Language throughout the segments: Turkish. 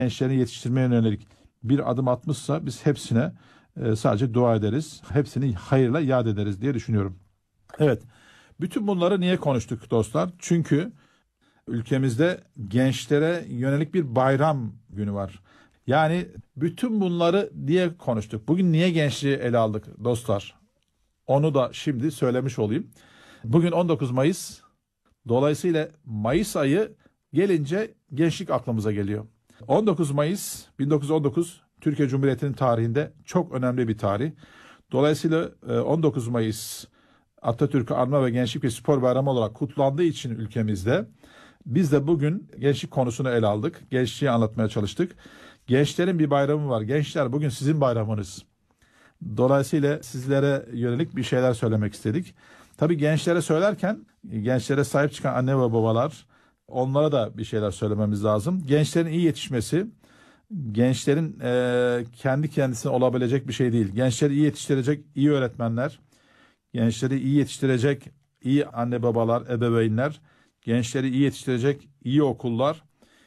gençlerini yetiştirmeye yönelik bir adım atmışsa biz hepsine sadece dua ederiz. Hepsini hayırla yad ederiz diye düşünüyorum. Evet, bütün bunları niye konuştuk dostlar? Çünkü ülkemizde gençlere yönelik bir bayram günü var. Yani bütün bunları diye konuştuk. Bugün niye gençliği ele aldık dostlar? Onu da şimdi söylemiş olayım. Bugün 19 Mayıs. Dolayısıyla Mayıs ayı gelince gençlik aklımıza geliyor. 19 Mayıs 1919 Türkiye Cumhuriyeti'nin tarihinde çok önemli bir tarih. Dolayısıyla 19 Mayıs Atatürk'ü anma ve Gençlik ve Spor Bayramı olarak kutlandığı için ülkemizde biz de bugün gençlik konusunu ele aldık. Gençliği anlatmaya çalıştık. Gençlerin bir bayramı var. Gençler, bugün sizin bayramınız. Dolayısıyla sizlere yönelik bir şeyler söylemek istedik. Tabii gençlere söylerken gençlere sahip çıkan anne ve babalar, onlara da bir şeyler söylememiz lazım. Gençlerin iyi yetişmesi, gençlerin kendi kendisine olabilecek bir şey değil. Gençleri iyi yetiştirecek iyi öğretmenler, gençleri iyi yetiştirecek iyi anne babalar, ebeveynler, gençleri iyi yetiştirecek iyi okullar,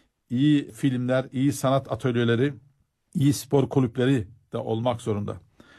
iyi filmler, iyi sanat atölyeleri, iyi spor kulüpleri de olmak zorunda.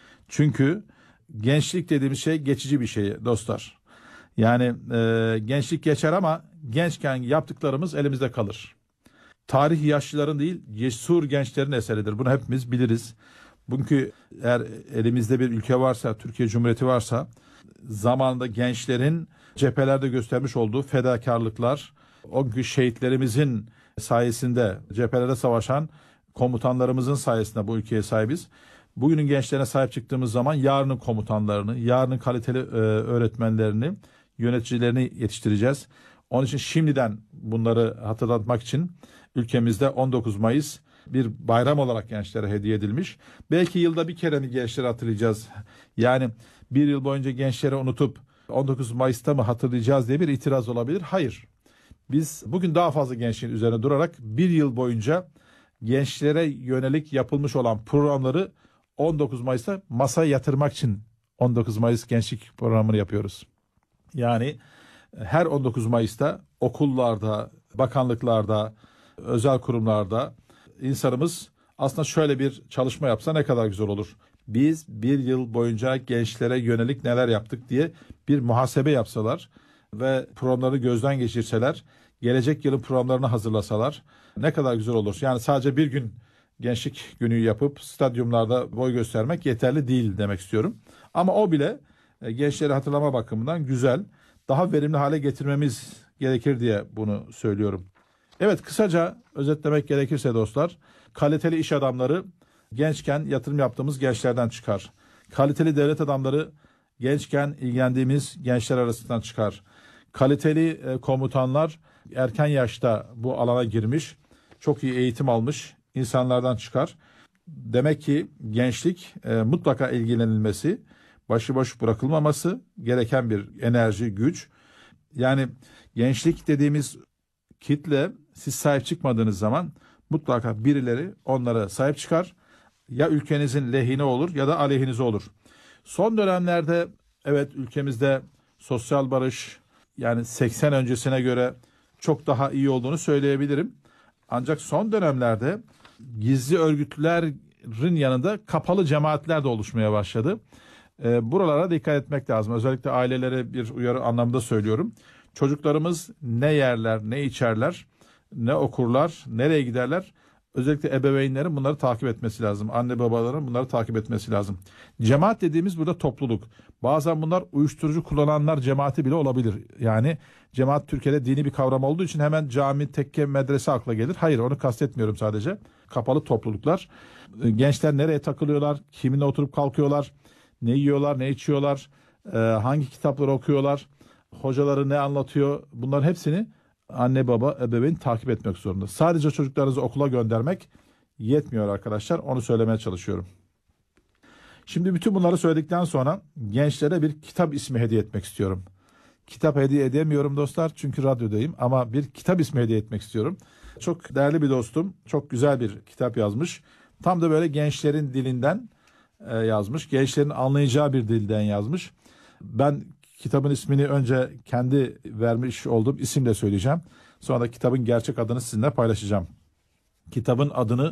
Çünkü gençlik dediğimiz şey geçici bir şey dostlar. Yani gençlik geçer ama gençken yaptıklarımız elimizde kalır. Tarih yaşlıların değil, cesur gençlerin eseridir. Bunu hepimiz biliriz. Bugünkü eğer elimizde bir ülke varsa, Türkiye Cumhuriyeti varsa, zamanında gençlerin cephelerde göstermiş olduğu fedakarlıklar, o günkü şehitlerimizin sayesinde cephelerde savaşan komutanlarımızın sayesinde bu ülkeye sahibiz. Bugünün gençlerine sahip çıktığımız zaman yarının komutanlarını, yarının kaliteli öğretmenlerini, yöneticilerini yetiştireceğiz. Onun için şimdiden bunları hatırlatmak için ülkemizde 19 Mayıs bir bayram olarak gençlere hediye edilmiş. Belki yılda bir kere mi gençleri hatırlayacağız? Yani bir yıl boyunca gençleri unutup 19 Mayıs'ta mı hatırlayacağız diye bir itiraz olabilir. Hayır. Biz bugün daha fazla gençliğin üzerine durarak bir yıl boyunca gençlere yönelik yapılmış olan programları 19 Mayıs'ta masaya yatırmak için 19 Mayıs Gençlik Programı'nı yapıyoruz. Yani her 19 Mayıs'ta okullarda, bakanlıklarda, özel kurumlarda insanımız aslında şöyle bir çalışma yapsa ne kadar güzel olur. Biz bir yıl boyunca gençlere yönelik neler yaptık diye bir muhasebe yapsalar ve programları gözden geçirseler, gelecek yılın programlarını hazırlasalar ne kadar güzel olur. Yani sadece bir gün gençlik günü yapıp stadyumlarda boy göstermek yeterli değil demek istiyorum. Ama o bile gençleri hatırlama bakımından güzel, daha verimli hale getirmemiz gerekir diye bunu söylüyorum. Evet, kısaca özetlemek gerekirse dostlar, kaliteli iş adamları gençken yatırım yaptığımız gençlerden çıkar. Kaliteli devlet adamları gençken ilgilendiğimiz gençler arasından çıkar. Kaliteli komutanlar erken yaşta bu alana girmiş, çok iyi eğitim almış insanlardan çıkar. Demek ki gençlik mutlaka ilgilenilmesi, başıboş bırakılmaması gereken bir enerji, güç. Yani gençlik dediğimiz kitle, siz sahip çıkmadığınız zaman mutlaka birileri onlara sahip çıkar. Ya ülkenizin lehine olur ya da aleyhinize olur. Son dönemlerde evet ülkemizde sosyal barış, yani 80 öncesine göre çok daha iyi olduğunu söyleyebilirim. Ancak son dönemlerde gizli örgütlerin yanında kapalı cemaatler de oluşmaya başladı. Buralara dikkat etmek lazım. Özellikle ailelere bir uyarı anlamda söylüyorum. Çocuklarımız ne yerler, ne içerler, ne okurlar, nereye giderler? Özellikle ebeveynlerin bunları takip etmesi lazım. Anne babaların bunları takip etmesi lazım. Cemaat dediğimiz burada topluluk. Bazen bunlar uyuşturucu kullananlar cemaati bile olabilir. Yani cemaat Türkiye'de dini bir kavram olduğu için hemen cami, tekke, medrese akla gelir. Hayır, onu kastetmiyorum sadece. Kapalı topluluklar. Gençler nereye takılıyorlar, kiminle oturup kalkıyorlar, ne yiyorlar, ne içiyorlar, hangi kitapları okuyorlar, hocaları ne anlatıyor, bunların hepsini anne baba ebeveyn takip etmek zorunda. Sadece çocuklarınızı okula göndermek yetmiyor arkadaşlar. Onu söylemeye çalışıyorum. Şimdi bütün bunları söyledikten sonra gençlere bir kitap ismi hediye etmek istiyorum. Kitap hediye edemiyorum dostlar çünkü radyodayım, ama bir kitap ismi hediye etmek istiyorum. Çok değerli bir dostum çok güzel bir kitap yazmış. Tam da böyle gençlerin dilinden yazmış. Gençlerin anlayacağı bir dilden yazmış. Ben kitabın ismini önce kendi vermiş olduğum isimle söyleyeceğim. Sonra da kitabın gerçek adını sizinle paylaşacağım. Kitabın adını